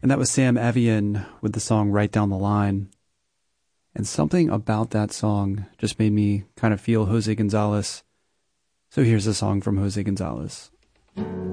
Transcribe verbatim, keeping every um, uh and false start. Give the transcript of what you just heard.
And that was Sam Evian with the song Right Down the Line. And something about that song just made me kind of feel Jose Gonzalez. So here's a song from Jose Gonzalez.